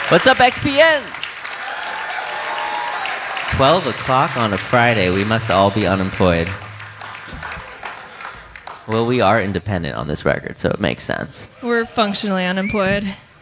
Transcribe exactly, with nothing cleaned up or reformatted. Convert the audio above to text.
What's up, X P N? twelve o'clock on a Friday. We must all be unemployed. Well, we are independent on this record, so it makes sense. We're functionally unemployed.